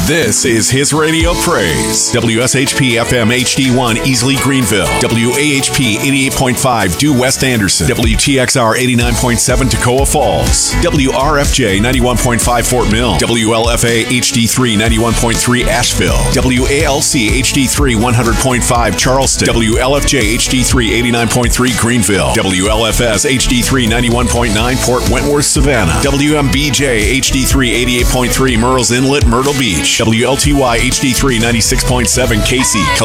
This is His Radio Praise. WSHP FM HD1 Easley Greenville. WAHP 88.5 Due West Anderson. WTXR 89.7 Toccoa Falls. WRFJ 91.5 Fort Mill. WLFA HD3 91.3 Asheville. WALC HD3 100.5 Charleston. WLFJ HD3 89.3 Greenville. WLFS HD3 91.9 Port Wentworth Savannah. WMBJ HD3 88.3 Murrells Inlet Myrtle Beach. WLTY HD3 96.7 Casey,